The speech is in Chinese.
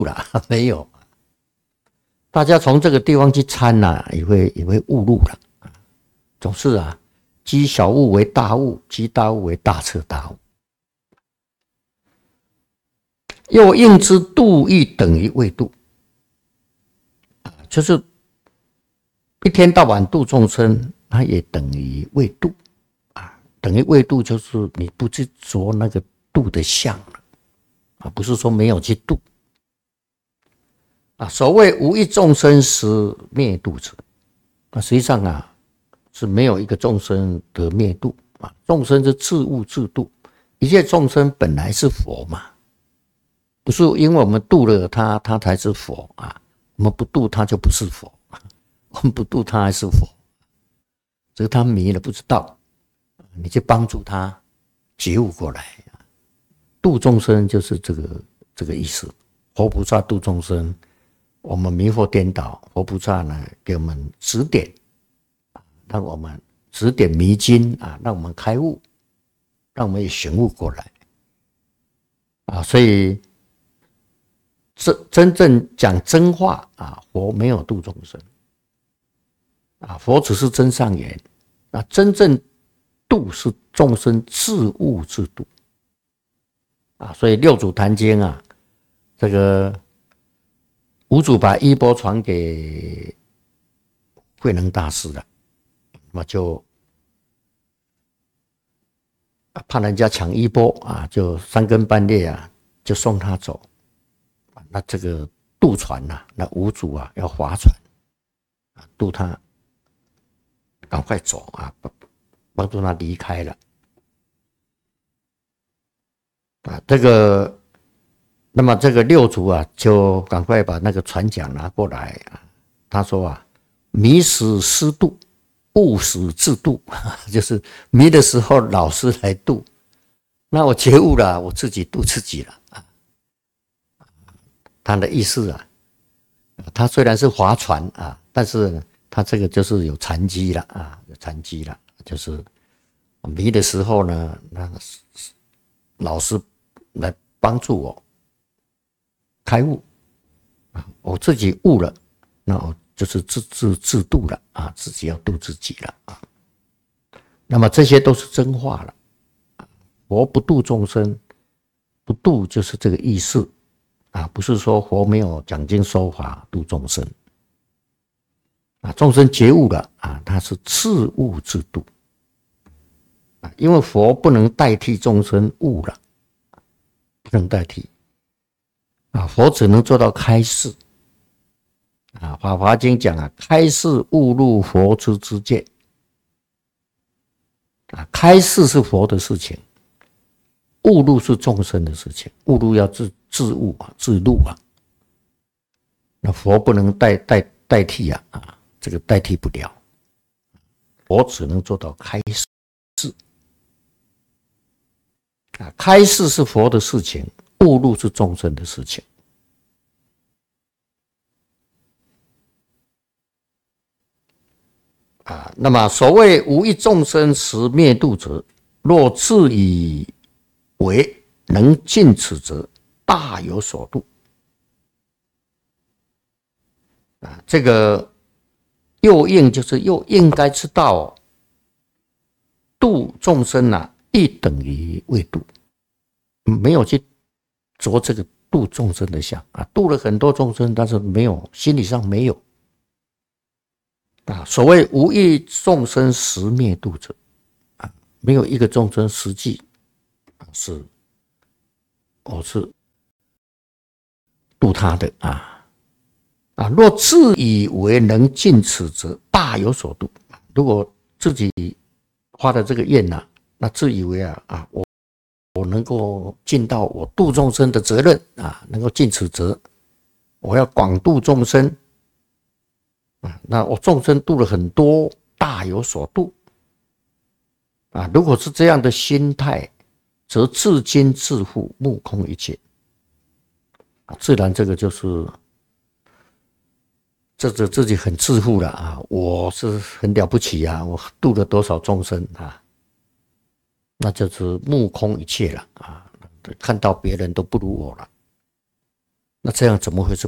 啦，没有。大家从这个地方去参呐，也会误入了。总是啊，积小物为大物，积大物为大彻大悟。又应之度亦等于未度，就是一天到晚度众生，它也等于未度啊。等于未度就是你不去着那个度的相了啊，不是说没有去度啊。所谓无一众生实灭度者，那实际上啊是没有一个众生得灭度啊。众生是自悟自度，一切众生本来是佛嘛。不是因为我们度了他，他才是佛啊！我们不度他就不是佛，我们不度他还是佛，只是他迷了不知道，你去帮助他觉悟过来。度众生就是这个意思。佛菩萨度众生，我们迷惑颠倒，佛菩萨呢给我们指点，让我们指点迷津啊，让我们开悟，让我们也醒悟过来啊！所以。真正讲真话啊，佛没有度众生啊，佛只是真上缘啊，真正度是众生自悟自度啊，所以六祖坛经啊，这个五祖把衣钵传给慧能大师了，那么就怕人家抢衣钵啊，就三更半夜啊，就送他走。那这个渡船啊，那五祖啊要划船啊，渡他赶快走啊，帮助他离开了啊。那么这个六祖啊，就赶快把那个船桨拿过来啊。他说啊，迷时师渡，悟时自渡，就是迷的时候老师来渡，那我觉悟了，我自己渡自己了啊。他的意思啊，他虽然是划船啊，但是他这个就是有残疾了啊，有残疾了，就是迷的时候呢，那老师来帮助我开悟啊，我自己悟了，那我就是自度了啊，自己要度自己了啊。那么这些都是真话了，佛不度众生，不度就是这个意思。啊，不是说佛没有讲经说法度众生啊，众生觉悟了啊，他是自悟自度啊，因为佛不能代替众生悟了，不能代替啊，佛只能做到开示啊，《法华经》讲啊，开示悟入佛之见啊，开示是佛的事情，悟入是众生的事情，悟入要自悟啊，自入啊。那佛不能代替啊，这个代替不了，佛只能做到开示啊，开示是佛的事情，悟入是众生的事情啊。那么所谓无一众生实灭度者，若自以为能尽此者，大有所度啊。这个又应就是又应该知道，度众生啊，亦等于未度，没有去着这个度众生的相啊，度了很多众生，但是没有，心理上没有啊。所谓无一众生实灭度者啊，没有一个众生实际是度他的啊，若自以为能尽此者，大有所度。如果自己发的这个愿啊，那自以为我能够尽到我度众生的责任啊，能够尽此责，我要广度众生啊，那我众生度了很多，大有所度啊。如果是这样的心态，则自矜自负，目空一切。自然这个就是自己很自负了啊，我是很了不起啊，我度了多少众生啊，那就是目空一切了啊，看到别人都不如我了那这样怎么会是